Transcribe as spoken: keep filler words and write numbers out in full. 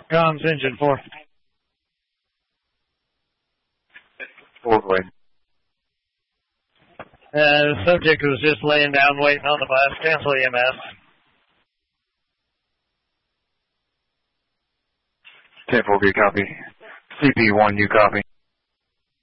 Comms engine four. Four way. Uh, the subject was just laying down waiting on the bus. Cancel E M S. ten four, good copy. C P one, you copy.